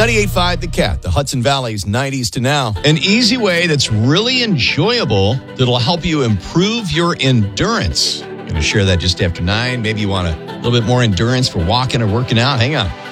98.5 The Cat, the Hudson Valley's 90s to now. An easy way that's really enjoyable that'll help you improve your endurance. I'm going to share that just after 9. Maybe you want a little bit more endurance for walking or working out. Hang on.